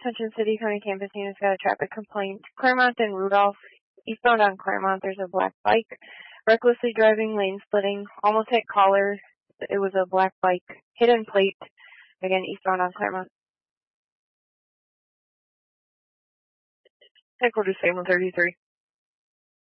Attention City County campus units got a traffic complaint. Claremont and Rudolph. Eastbound on Claremont, there's a black bike. Recklessly driving, lane splitting. Almost hit caller. It was a black bike. Hidden plate. Again, eastbound on Claremont. Headquarters 733.